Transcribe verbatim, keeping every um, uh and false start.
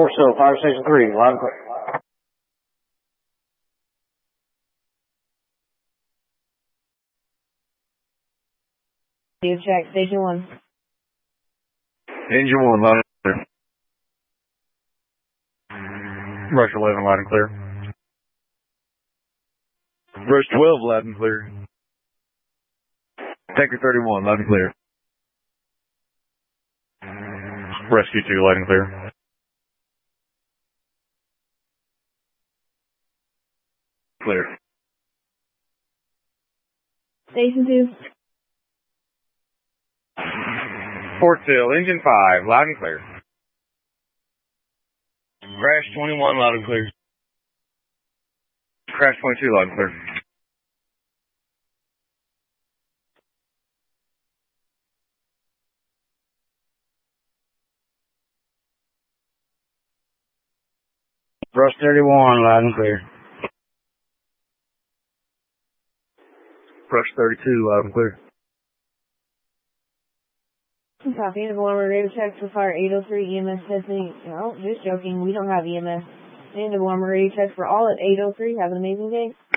four still, fire station three, loud and clear. You check station one. Engine one, loud and clear. Rush eleven, loud and clear. Rush twelve, loud and clear. Tanker thirty-one, loud and clear. Rescue two, loud and clear. Clear. Station two. Fort Sill, engine five, loud and clear. Crash twenty-one, loud and clear. Crash twenty-two, loud and clear. Rush thirty-one, loud and clear. Rush thirty-two, loud and clear. Copy. The Warmer radio check for fire eight oh three E M S testing. No, just joking. We don't have E M S. And the Warmer radio check for all at eight oh three. Have an amazing day.